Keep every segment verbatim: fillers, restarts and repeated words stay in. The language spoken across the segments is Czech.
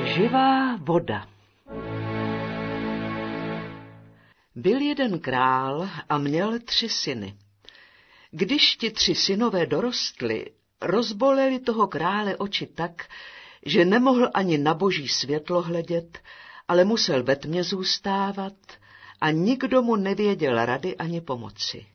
Živá voda. Byl jeden král a měl tři syny. Když ti tři synové dorostli, rozboleli toho krále oči tak, že nemohl ani na boží světlo hledět, ale musel ve tmě zůstávat a nikdo mu nevěděl rady ani pomoci.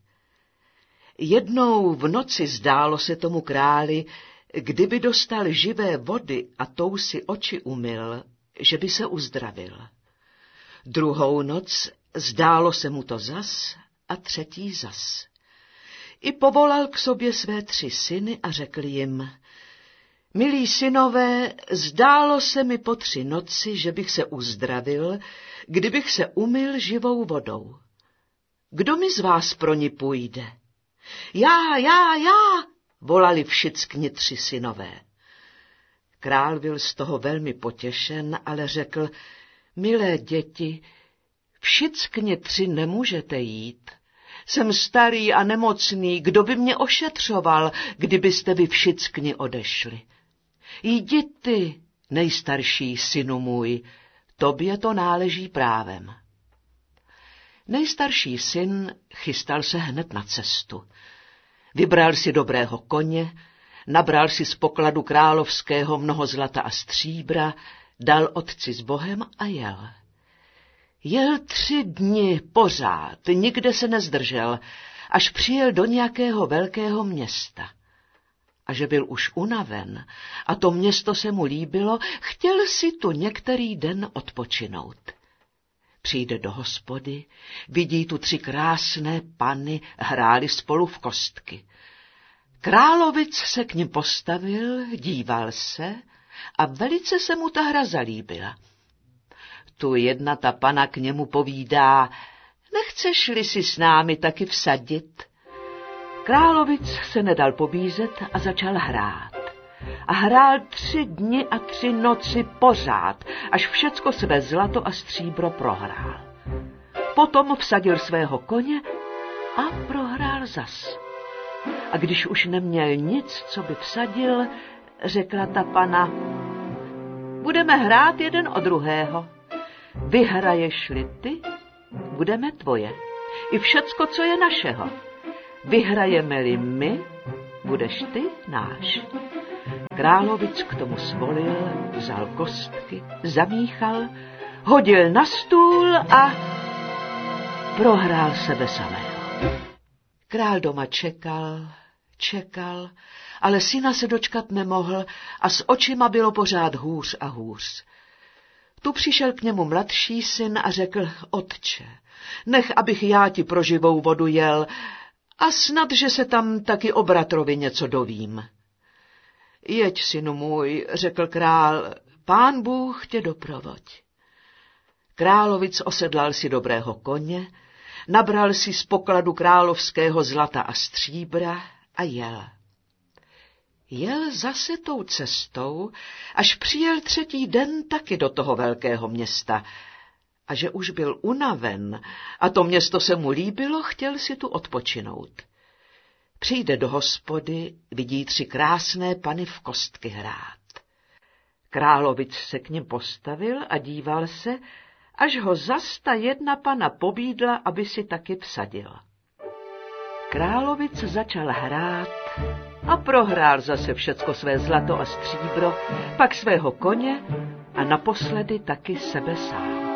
Jednou v noci zdálo se tomu králi, kdyby dostal živé vody a tou si oči umyl, že by se uzdravil. Druhou noc zdálo se mu to zas a třetí zas. I povolal k sobě své tři syny a řekl jim: Milí synové, zdálo se mi po tři noci, že bych se uzdravil, kdybych se umyl živou vodou. Kdo mi z vás pro ní půjde? Já, já, já, volali všichni tři synové. Král byl z toho velmi potěšen, ale řekl: Milé děti, všichni tři nemůžete jít. Jsem starý a nemocný, kdo by mě ošetřoval, kdybyste vy všichni odešli? Jdi ty, nejstarší synu můj, tobě to náleží právem. Nejstarší syn chystal se hned na cestu. Vybral si dobrého koně, nabral si z pokladu královského mnoho zlata a stříbra, dal otci s Bohem a jel. Jel tři dny pořád, nikde se nezdržel, až přijel do nějakého velkého města. A že byl už unaven a to město se mu líbilo, chtěl si tu některý den odpočinout. Přijde do hospody, vidí tu tři krásné panny, hráli spolu v kostky. Královic se k nim postavil, díval se a velice se mu ta hra zalíbila. Tu jedna ta pana k němu povídá: Nechceš-li si s námi taky vsadit? Královic se nedal pobízet a začal hrát. A hrál tři dny a tři noci pořád, až všecko své zlato a stříbro prohrál. Potom vsadil svého koně a prohrál zas. A když už neměl nic, co by vsadil, řekla ta pana: Budeme hrát jeden o druhého. Vyhraješ-li ty, budeme tvoje. I všecko, co je našeho. Vyhrajeme-li my, budeš ty náš. Královic k tomu svolil, vzal kostky, zamíchal, hodil na stůl a prohrál sebe samého. Král doma čekal, čekal, ale syna se dočkat nemohl a s očima bylo pořád hůř a hůř. Tu přišel k němu mladší syn a řekl: Otče, nech, abych já ti pro živou vodu jel, a snad, že se tam taky o bratrovi něco dovím. Jeď, synu můj, řekl král, Pán Bůh tě doprovoď. Královic osedlal si dobrého koně, nabral si z pokladu královského zlata a stříbra a jel. Jel zase tou cestou, až přijel třetí den taky do toho velkého města. A že už byl unaven a to město se mu líbilo, chtěl si tu odpočinout. Přijde do hospody, vidí tři krásné pany v kostky hrát. Královic se k nim postavil a díval se, až ho zas ta jedna pana pobídla, aby si taky vsadil. Královic začal hrát a prohrál zase všecko své zlato a stříbro, pak svého koně a naposledy taky sebe sám.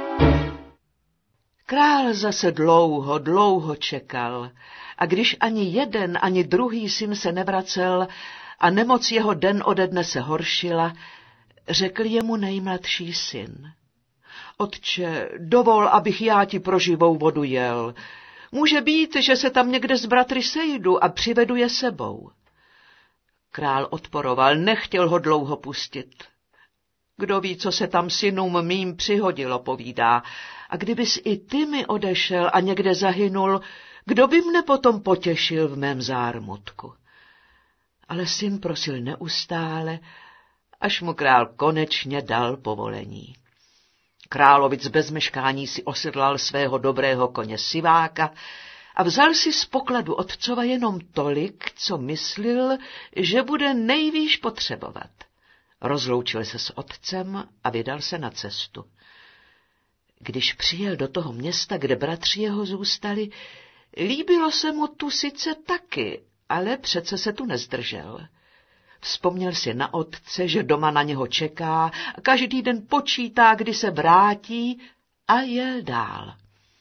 Král zase dlouho, dlouho čekal, a když ani jeden, ani druhý syn se nevracel a nemoc jeho den ode dne se horšila, řekl jemu nejmladší syn: Otče, dovol, abych já ti pro živou vodu jel. Může být, že se tam někde s bratry sejdu a přivedu je sebou. Král odporoval, nechtěl ho dlouho pustit. Kdo ví, co se tam synům mým přihodilo, povídá, a kdybys i ty mi odešel a někde zahynul, kdo by mne potom potěšil v mém zármutku? Ale syn prosil neustále, až mu král konečně dal povolení. Královic bez meškání si osedlal svého dobrého koně Siváka a vzal si z pokladu otcova jenom tolik, co myslil, že bude nejvýš potřebovat. Rozloučil se s otcem a vydal se na cestu. Když přijel do toho města, kde bratři jeho zůstali, líbilo se mu tu sice taky, ale přece se tu nezdržel. Vzpomněl si na otce, že doma na něho čeká a každý den počítá, kdy se vrátí, a jel dál.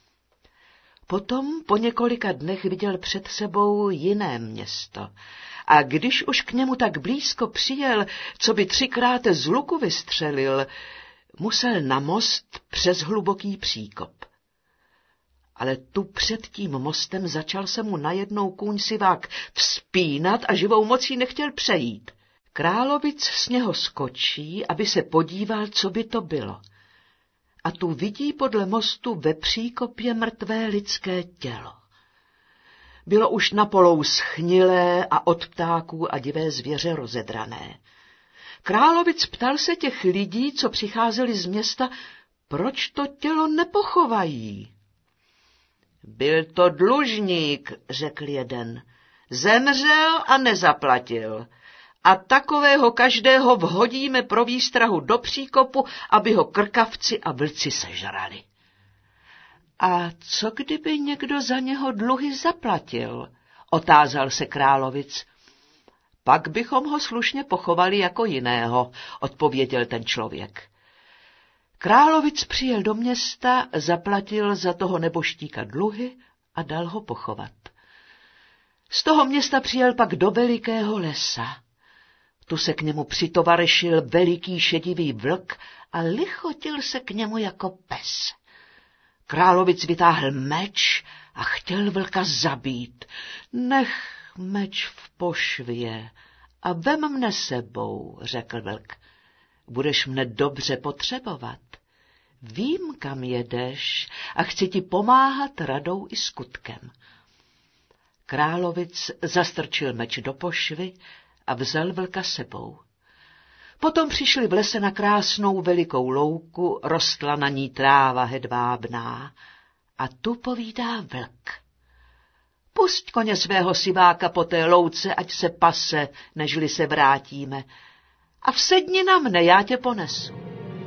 Potom po několika dnech viděl před sebou jiné město a když už k němu tak blízko přijel, co by třikrát z luku vystřelil, musel na most přes hluboký příkop. Ale tu před tím mostem začal se mu najednou kůň sivák vzpínat a živou mocí nechtěl přejít. Královic z něho skočí, aby se podíval, co by to bylo. A tu vidí podle mostu ve příkopě mrtvé lidské tělo. Bylo už napolou schnilé a od ptáků a divé zvěře rozedrané. Královic ptal se těch lidí, co přicházeli z města, proč to tělo nepochovají. Byl to dlužník, řekl jeden. Zemřel a nezaplatil. A takového každého vhodíme pro výstrahu do příkopu, aby ho krkavci a vlci sežrali. A co kdyby někdo za něho dluhy zaplatil? Otázal se Královic. Pak bychom ho slušně pochovali jako jiného, odpověděl ten člověk. Královic přijel do města, zaplatil za toho neboštíka dluhy a dal ho pochovat. Z toho města přijel pak do velikého lesa. Tu se k němu přitovaryšil veliký šedivý vlk a lichotil se k němu jako pes. Královic vytáhl meč a chtěl vlka zabít. Nech meč v pošvě a vem mne sebou, řekl vlk. Budeš mne dobře potřebovat. Vím, kam jedeš a chci ti pomáhat radou i skutkem. Královic zastrčil meč do pošvy a vzal vlka sebou. Potom přišli v lese na krásnou velikou louku, rostla na ní tráva hedvábná. A tu povídá vlk. Pusť koně svého siváka po té louce, ať se pase, nežli se vrátíme. A vsedni na mne, já tě ponesu.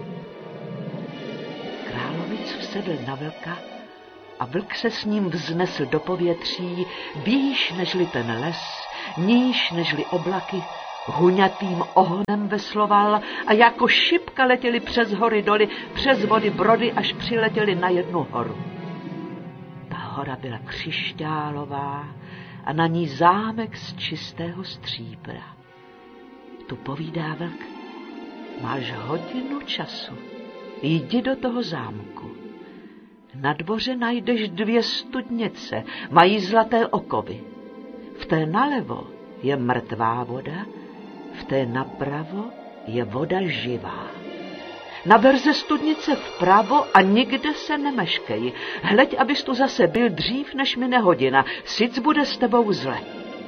Královic vsedl na vlka a vlk se s ním vznesl do povětří, výš nežli ten les, níž nežli oblaky, huňatým ohonem vesloval a jako šipka letěli přes hory doly, přes vody brody, až přiletěli na jednu horu. Ta hora byla křišťálová a na ní zámek z čistého stříbra. Tu povídá vlk, máš hodinu času, jdi do toho zámku. Na dvoře najdeš dvě studnice, mají zlaté okovy. V té nalevo je mrtvá voda, v té napravo je voda živá. Naber ze studnice vpravo a nikde se nemeškej. Hleď, abys tu zase byl dřív, než mine hodina, sic bude s tebou zle.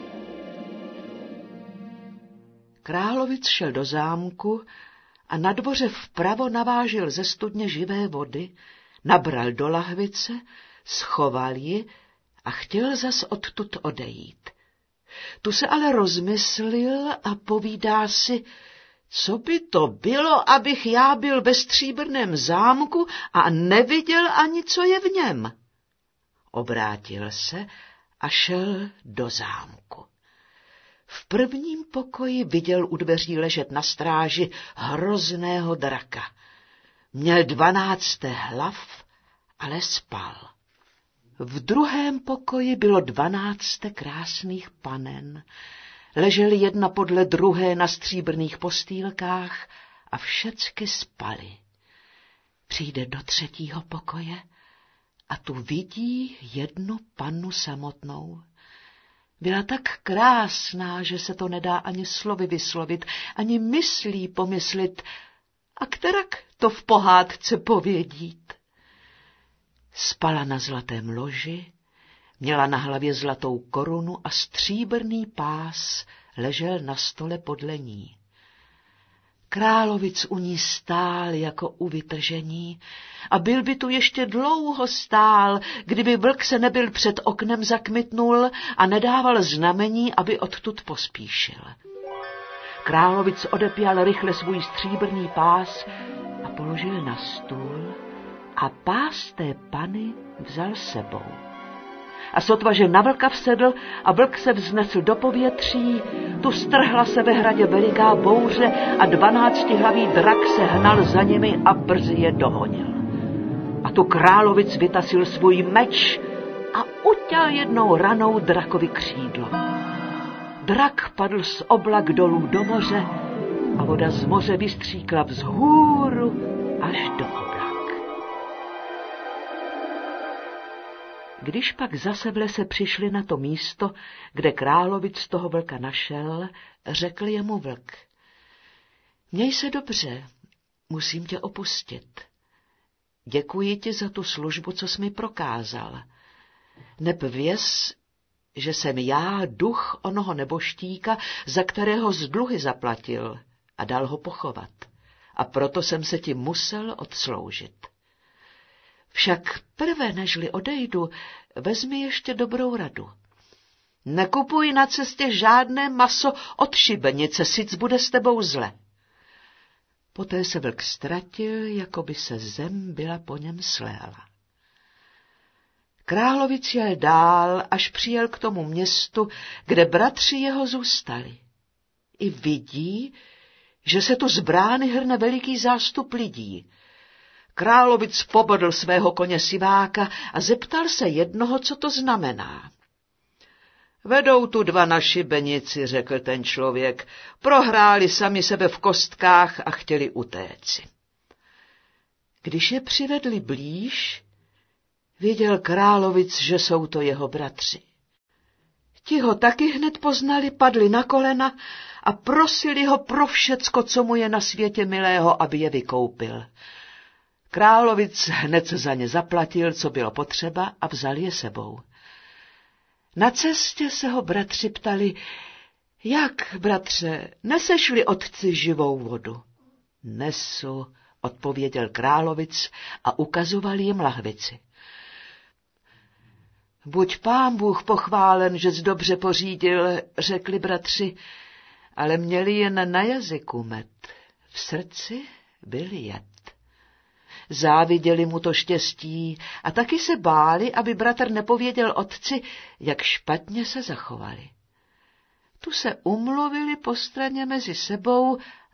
Královic šel do zámku a na dvoře vpravo navážil ze studně živé vody, nabral do lahvice, schoval ji a chtěl zas odtud odejít. Tu se ale rozmyslil a povídá si, co by to bylo, abych já byl ve stříbrném zámku a neviděl ani, co je v něm. Obrátil se a šel do zámku. V prvním pokoji viděl u dveří ležet na stráži hrozného draka. Měl dvanáct hlav, ale spal. V druhém pokoji bylo dvanáct krásných panen. Ležely jedna podle druhé na stříbrných postýlkách a všecky spaly. Přijde do třetího pokoje a tu vidí jednu pannu samotnou. Byla tak krásná, že se to nedá ani slovy vyslovit, ani myslí pomyslit, a kterak to v pohádce povědít. Spala na zlatém loži, měla na hlavě zlatou korunu a stříbrný pás ležel na stole podle ní. Královic u ní stál jako u vytržení a byl by tu ještě dlouho stál, kdyby vlk se nebyl před oknem zakmitnul a nedával znamení, aby odtud pospíšil. Královic odepěl rychle svůj stříbrný pás a položil na stůl a pás té pany vzal sebou. A sotva, že na vlka vsedl a vlk se vznesl do povětří, tu strhla se ve hradě veliká bouře a dvanáctihlavý drak se hnal za nimi a brzy je dohonil. A tu královic vytasil svůj meč a utěl jednou ranou drakovi křídlo. Drak padl z oblak dolů do moře a voda z moře vystříkla vzhůru až do oblak. Když pak zase v lese přišli na to místo, kde královic toho vlka našel, řekl jemu vlk: Měj se dobře, musím tě opustit. Děkuji ti za tu službu, co jsi mi prokázal. Neb věz, že jsem já duch onoho neboštíka, za kterého z dluhy zaplatil a dal ho pochovat. A proto jsem se ti musel odsloužit. Však prve, nežli odejdu, vezmi ještě dobrou radu. Nekupuj na cestě žádné maso od šibenice, sic bude s tebou zle. Poté se vlk ztratil, jako by se zem byla po něm sléla. Královic jel dál, až přijel k tomu městu, kde bratři jeho zůstali. I vidí, že se tu z brány hrne veliký zástup lidí. Královic pobodl svého koně Siváka a zeptal se jednoho, co to znamená. Vedou tu dva na šibenici, řekl ten člověk, prohráli sami sebe v kostkách a chtěli utéci. Když je přivedli blíž, viděl královic, že jsou to jeho bratři. Ti ho taky hned poznali, padli na kolena a prosili ho pro všecko, co mu je na světě milého, aby je vykoupil. Královic hned za ně zaplatil, co bylo potřeba, a vzal je sebou. Na cestě se ho bratři ptali: Jak, bratře, nesešli otci živou vodu? Nesu, odpověděl královic a ukazoval jim lahvici. Buď pán Bůh pochválen, že jsi dobře pořídil, řekli bratři, ale měli jen na jazyku med, v srdci byl jed. Záviděli mu to štěstí a taky se báli, aby bratr nepověděl otci, jak špatně se zachovali. Tu se umluvili po straně mezi sebou